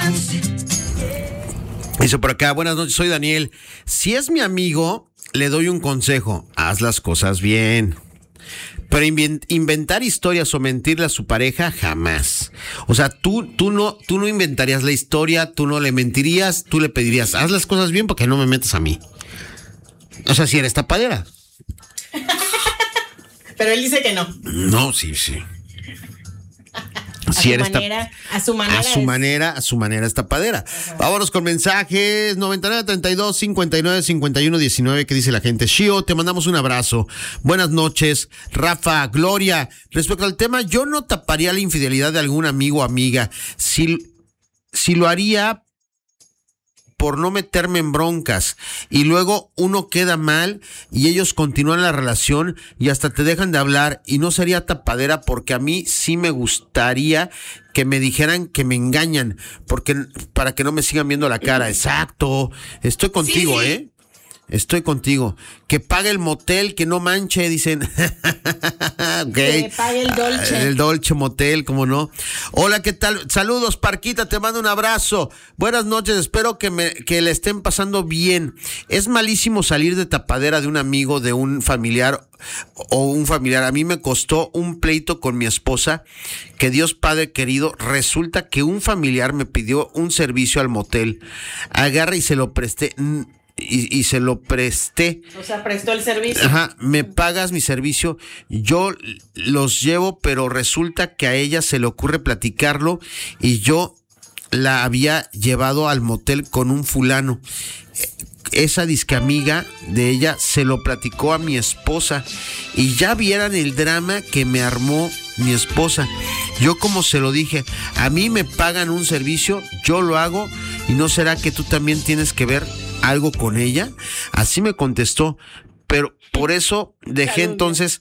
Dice por acá, buenas noches, soy Daniel. Si es mi amigo, le doy un consejo. Haz las cosas bien. Pero inventar historias o mentirle a su pareja, jamás. O sea, tú no inventarías la historia, tú no le mentirías, tú le pedirías, haz las cosas bien porque no me metas a mí. O sea, si eres tapadera. Pero él dice que no. No, sí. A su manera es tapadera. Ajá. Vámonos con mensajes. 9932-595119. ¿Qué dice la gente? Shio, te mandamos un abrazo. Buenas noches. Rafa, Gloria. Respecto al tema, yo no taparía la infidelidad de algún amigo o amiga. Si lo haría por no meterme en broncas y luego uno queda mal y ellos continúan la relación y hasta te dejan de hablar, y no sería tapadera, porque a mí sí me gustaría que me dijeran que me engañan, porque para que no me sigan viendo la cara. Exacto, estoy contigo, sí. Estoy contigo. Que pague el motel, que no manche, dicen. Okay. Que pague el Dolce. El Dolce Motel, ¿cómo no? Hola, ¿qué tal? Saludos, Parquita, te mando un abrazo. Buenas noches, espero que le estén pasando bien. Es malísimo salir de tapadera de un amigo, de un familiar o un familiar. A mí me costó un pleito con mi esposa, que Dios Padre querido, resulta que un familiar me pidió un servicio al motel. Agarra y se lo presté. Y se lo presté. O sea, prestó el servicio. Ajá, me pagas mi servicio, yo los llevo, pero resulta que a ella se le ocurre platicarlo y yo la había llevado al motel con un fulano. Esa disque amiga de ella se lo platicó a mi esposa y ya vieran el drama que me armó mi esposa. Yo, como se lo dije, a mí me pagan un servicio, yo lo hago, y no será que tú también tienes que ver algo con ella. Así me contestó, pero por eso dejé entonces,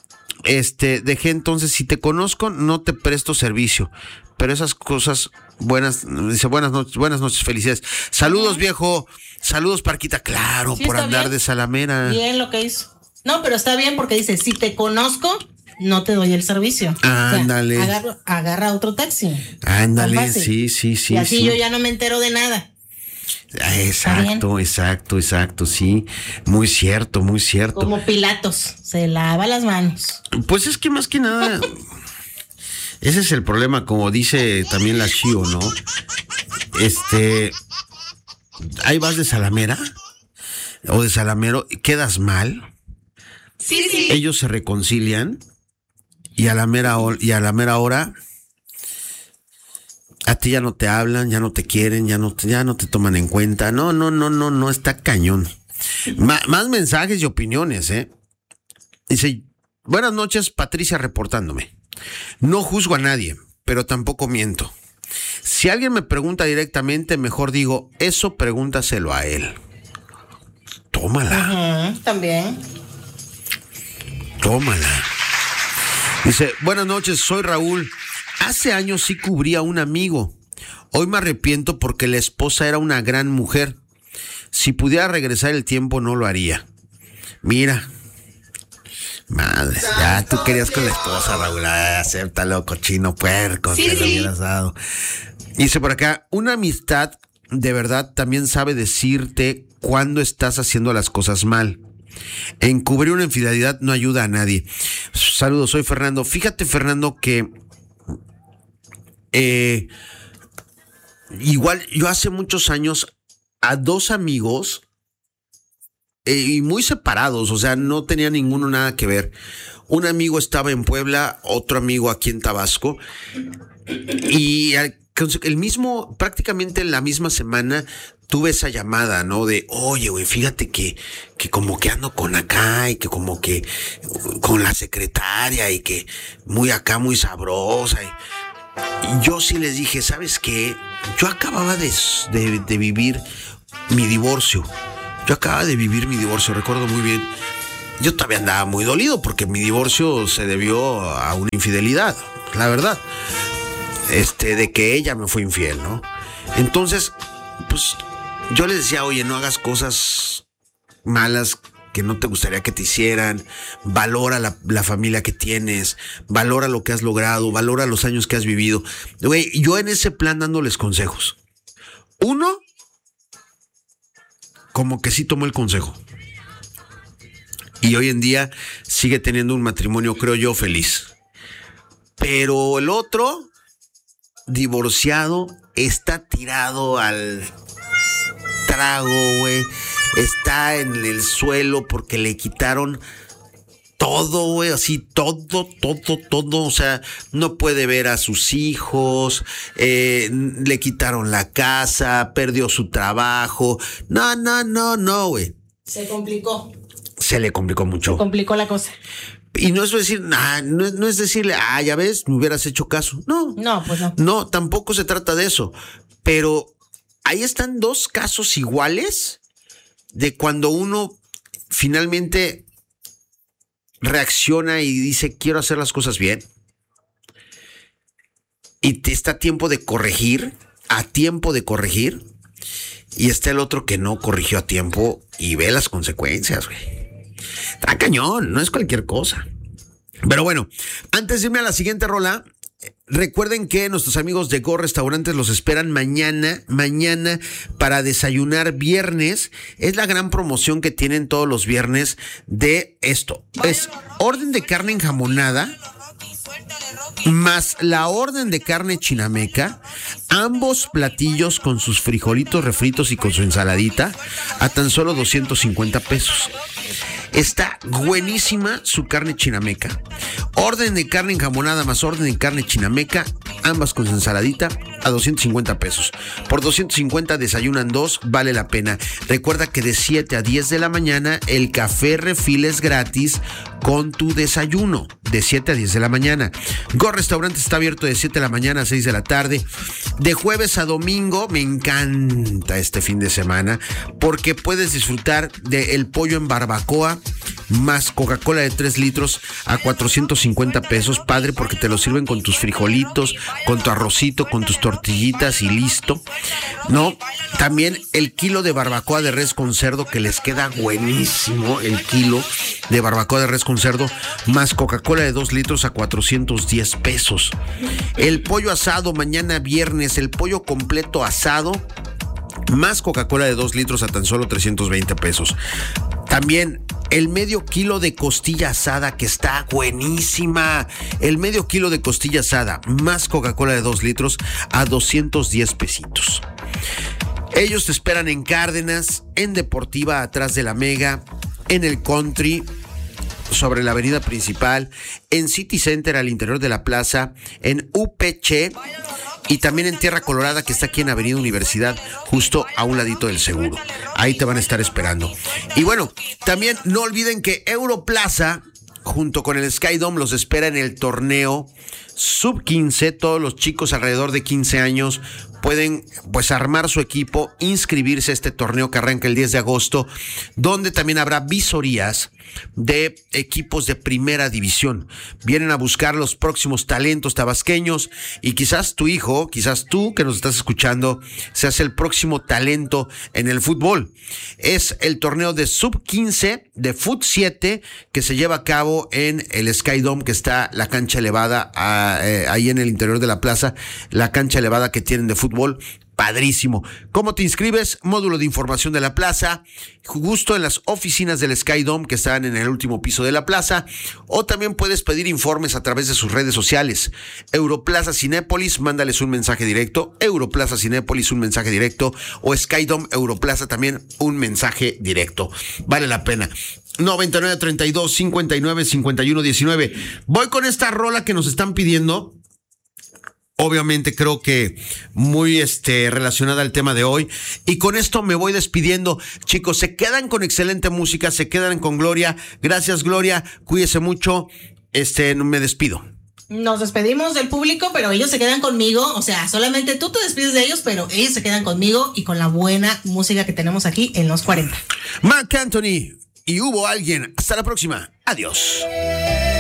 si te conozco no te presto servicio, pero esas cosas buenas. Dice buenas noches, felicidades, saludos viejo, saludos Parquita, claro, sí, por andar bien de salamera. Bien lo que hizo. No, pero está bien, porque dice, si te conozco no te doy el servicio. Ándale. O sea, agarra otro taxi. Ándale, sí. Y así yo ya no me entero de nada. Exacto, sí. Muy cierto. Como Pilatos, se lava las manos. Pues es que más que nada, ese es el problema, como dice también la Shio, ¿no? Ahí vas de salamera o de salamero, quedas mal. Sí. Ellos se reconcilian y a la mera hora a ti ya no te hablan, ya no te quieren, ya no te toman en cuenta. No, está cañón. Más mensajes y opiniones, Dice, buenas noches, Patricia reportándome. No juzgo a nadie, pero tampoco miento. Si alguien me pregunta directamente, mejor digo, eso pregúntaselo a él. Tómala. También. Tómala. Dice, buenas noches, soy Raúl. Hace años sí cubrí a un amigo. Hoy me arrepiento porque la esposa era una gran mujer. Si pudiera regresar el tiempo, no lo haría. Mira. Madre, ya tú querías con la esposa, Raúl. Acéptalo, cochino puerco, que le hubieras dado. Dice por acá, una amistad de verdad también sabe decirte cuando estás haciendo las cosas mal. Encubrir una infidelidad no ayuda a nadie. Saludos, soy Fernando. Fíjate, Fernando, que igual yo hace muchos años a dos amigos y muy separados, o sea, no tenía ninguno nada que ver. Un amigo estaba en Puebla, otro amigo aquí en Tabasco, y prácticamente en la misma semana tuve esa llamada, ¿no? De, oye, güey, fíjate que como que ando con acá, y que como que con la secretaria, y que muy acá, muy sabrosa. Y yo sí les dije, ¿sabes qué? Yo acababa de vivir mi divorcio. Recuerdo muy bien. Yo todavía andaba muy dolido porque mi divorcio se debió a una infidelidad, la verdad. De que ella me fue infiel, ¿no? Entonces, pues, yo les decía, oye, no hagas cosas malas que no te gustaría que te hicieran, valora la familia que tienes, valora lo que has logrado, valora los años que has vivido. Güey, yo en ese plan dándoles consejos. Uno, como que sí tomó el consejo. Y hoy en día sigue teniendo un matrimonio, creo yo, feliz. Pero el otro, divorciado, está tirado al trago, güey. Está en el suelo porque le quitaron todo, güey, así, todo. O sea, no puede ver a sus hijos, le quitaron la casa, perdió su trabajo. No, güey. Se complicó. Se le complicó mucho. Se complicó la cosa. Y no es decir, no es decirle, ya ves, me hubieras hecho caso. No. No, pues no. No, tampoco se trata de eso. Pero ahí están dos casos iguales de cuando uno finalmente reacciona y dice, quiero hacer las cosas bien. Y te está a tiempo de corregir. Y está el otro que no corrigió a tiempo y ve las consecuencias, güey. Está cañón, no es cualquier cosa. Pero bueno, antes de irme a la siguiente rola, recuerden que nuestros amigos de Go Restaurantes los esperan mañana para desayunar viernes. Es la gran promoción que tienen todos los viernes de esto. Es orden de carne enjamonada más la orden de carne chinameca, ambos platillos con sus frijolitos refritos y con su ensaladita a tan solo 250 pesos. Está buenísima su carne chinameca. Orden de carne enjamonada más orden de carne chinameca, ambas con su ensaladita a 250 pesos. Por 250 desayunan dos, vale la pena. Recuerda que de 7 a 10 de la mañana el café refil es gratis con tu desayuno. De 7 a 10 de la mañana. Go Restaurante está abierto de 7 de la mañana a 6 de la tarde. De jueves a domingo, me encanta este fin de semana porque puedes disfrutar del pollo en barbacoa más Coca-Cola de 3 litros a 450 pesos. Padre, porque te lo sirven con tus frijolitos, con tu arrocito, con tus tortillitas y listo. No, también el kilo de barbacoa de res con cerdo que les queda buenísimo. El kilo de barbacoa de res con cerdo más Coca-Cola de 2 litros a 410 pesos. El pollo asado mañana viernes, el pollo completo asado más Coca-Cola de 2 litros a tan solo 320 pesos. También el medio kilo de costilla asada que está buenísima. El medio kilo de costilla asada más Coca-Cola de 2 litros a 210 pesitos. Ellos te esperan en Cárdenas, en Deportiva atrás de la Mega, en el Country, sobre la avenida principal, en City Center al interior de la plaza, en UPC y también en Tierra Colorada, que está aquí en Avenida Universidad, justo a un ladito del Seguro. Ahí te van a estar esperando. Y bueno, también no olviden que Europlaza, junto con el Skydome, los espera en el torneo Sub-15. Todos los chicos alrededor de 15 años pueden pues armar su equipo, inscribirse a este torneo que arranca el 10 de agosto, donde también habrá visorías de equipos de primera división. Vienen a buscar los próximos talentos tabasqueños y quizás tu hijo, quizás tú que nos estás escuchando, seas el próximo talento en el fútbol. Es el torneo de Sub-15 de Fut 7 que se lleva a cabo en el Skydome, que está la cancha elevada ahí en el interior de la plaza, la cancha elevada que tienen de fútbol. Padrísimo. ¿Cómo te inscribes? Módulo de información de la plaza, justo en las oficinas del Skydome que están en el último piso de la plaza, o también puedes pedir informes a través de sus redes sociales. Europlaza Cinépolis, mándales un mensaje directo. Europlaza Cinépolis, un mensaje directo. O Skydome Europlaza, también un mensaje directo. Vale la pena. 9932-595119. Voy con esta rola que nos están pidiendo. Obviamente creo que muy relacionada al tema de hoy. Y con esto me voy despidiendo. Chicos, se quedan con excelente música, se quedan con Gloria. Gracias, Gloria. Cuídese mucho. Me despido. Nos despedimos del público, pero ellos se quedan conmigo. O sea, solamente tú te despides de ellos, pero ellos se quedan conmigo y con la buena música que tenemos aquí en los 40. Marc Anthony y Hubo Alguien. Hasta la próxima. Adiós.